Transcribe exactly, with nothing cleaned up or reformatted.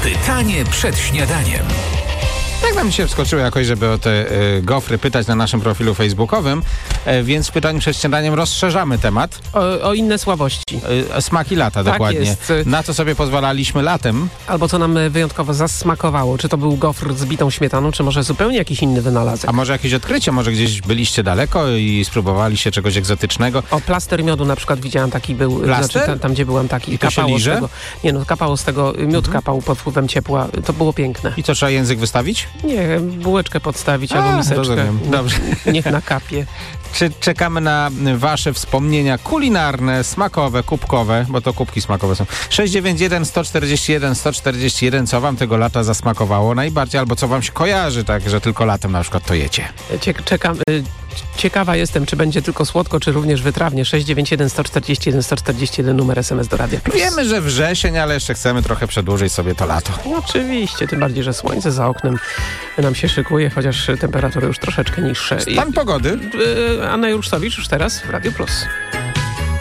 Pytanie przed śniadaniem. Tak nam się wskoczyło jakoś, żeby o te y, gofry pytać na naszym profilu facebookowym, y, więc w pytaniu przed śniadaniem rozszerzamy temat. O, o inne słabości. Y, smaki lata, Tak dokładnie. jest. Na co sobie pozwalaliśmy latem. Albo co nam wyjątkowo zasmakowało. Czy to był gofr z bitą śmietaną, czy może zupełnie jakiś inny wynalazek. A może jakieś odkrycie, może gdzieś byliście daleko i spróbowaliście czegoś egzotycznego. O, plaster miodu na przykład widziałem taki był. Plaster? Znaczy, tam, tam gdzie byłem taki. I to się kapało z liże? tego. Nie no, kapało z tego, miód Mhm. kapał pod wpływem ciepła. To było piękne. I co, trzeba język wystawić? Nie, bułeczkę podstawić A, albo miseczkę. rozumiem. Dobrze. Niech na kapie. Czy czekamy na wasze wspomnienia kulinarne, smakowe, kubkowe, bo to kubki smakowe są. sześć dziewięć jeden, sto czterdzieści jeden, sto czterdzieści jeden. Co wam tego lata zasmakowało najbardziej, albo co wam się kojarzy, tak, że tylko latem na przykład to jecie? Cie, czekam, y, ciekawa jestem, czy będzie tylko słodko, czy również wytrawnie. sześć dziewięć jeden, sto czterdzieści jeden, sto czterdzieści jeden numer es em es do Radia Plus. Wiemy, że wrzesień, ale jeszcze chcemy trochę przedłużyć sobie to lato. No, oczywiście, tym bardziej, że słońce za oknem nam się szykuje, chociaż temperatury już troszeczkę niższe. Stan pogody. Y, Anna Juruszowicz już teraz w Radiu Plus.